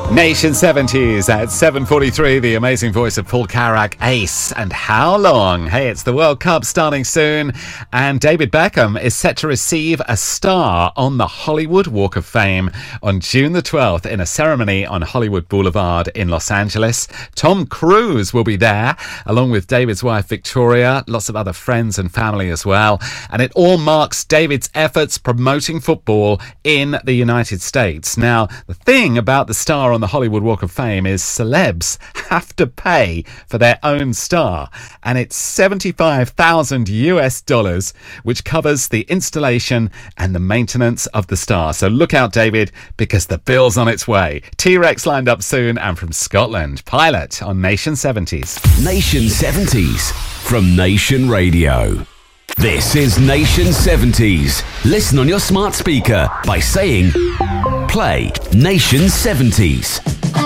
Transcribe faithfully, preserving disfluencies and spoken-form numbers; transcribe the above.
Nation seventies at seven forty-three, the amazing voice of Paul Carrack, Ace, and How Long? Hey, it's the World Cup starting soon, and David Beckham is set to receive a star on the Hollywood Walk of Fame on June the twelfth in a ceremony on Hollywood Boulevard in Los Angeles. Tom Cruise will be there, along with David's wife Victoria, lots of other friends and family as well, and it all marks David's efforts promoting football in the United States. Now, the thing about the star on the Hollywood Walk of Fame is celebs have to pay for their own star, and it's seventy-five thousand US dollars, which covers the installation and the maintenance of the star. So look out, David, because the bill's on its way. T-Rex lined up soon, and from Scotland, Pilot on Nation seventies. Nation seventies from Nation Radio. This is Nation seventies. Listen on your smart speaker by saying, play Nation seventies.